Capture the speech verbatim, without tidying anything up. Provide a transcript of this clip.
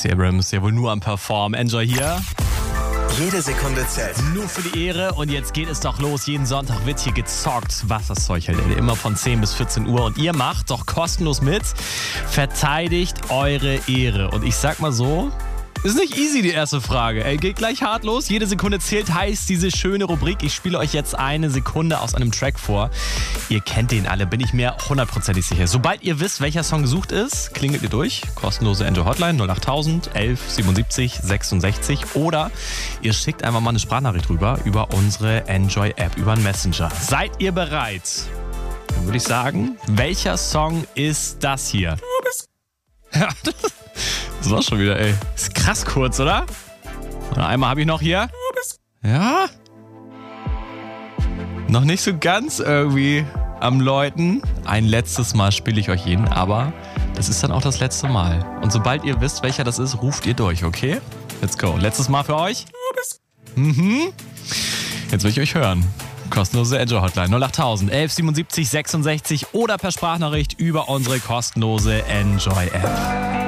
Stacey Abrams, ja wohl nur am Performen. Enjoy hier. Jede Sekunde zählt. Nur für die Ehre und jetzt geht es doch los. Jeden Sonntag wird hier gezockt. Was das Zeug hält. Immer von zehn bis vierzehn Uhr. Und ihr macht doch kostenlos mit. Verteidigt eure Ehre. Und ich sag mal so, ist nicht easy, die erste Frage. Ey, geht gleich hart los. Jede Sekunde zählt, heißt diese schöne Rubrik. Ich spiele euch jetzt eine Sekunde aus einem Track vor. Ihr kennt den alle, bin ich mir hundertprozentig sicher. Sobald ihr wisst, welcher Song gesucht ist, klingelt ihr durch. Kostenlose Enjoy Hotline null achttausend elf siebenundsiebzig sechsundsechzig. Oder ihr schickt einfach mal eine Sprachnachricht rüber über unsere Enjoy-App, über einen Messenger. Seid ihr bereit? Dann würde ich sagen, welcher Song ist das hier? Ja, das war schon wieder, ey. Ist krass kurz, oder? Und einmal habe ich noch hier. Ja. Noch nicht so ganz irgendwie am Läuten. Ein letztes Mal spiele ich euch jeden, aber das ist dann auch das letzte Mal. Und sobald ihr wisst, welcher das ist, ruft ihr durch, okay? Let's go. Letztes Mal für euch. Mhm. Jetzt will ich euch hören. Kostenlose Enjoy Hotline null achttausend elf siebenundsiebzig sechsundsechzig oder per Sprachnachricht über unsere kostenlose Enjoy App.